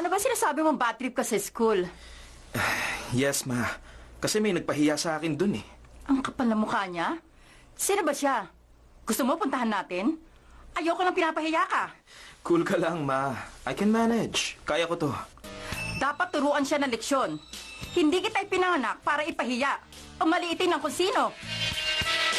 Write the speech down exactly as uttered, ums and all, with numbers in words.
Ano ba sinasabi mong bad trip ka sa school? Yes, ma. Kasi may nagpahiya sa akin dun eh. Ang kapal na mukha niya? Sino ba siya? Gusto mo puntahan natin? Ayoko lang pinapahiya ka. Cool ka lang, ma. I can manage. Kaya ko to. Dapat turuan siya ng leksyon. Hindi kita ipinanganak para ipahiya o maliitin ng kung sino.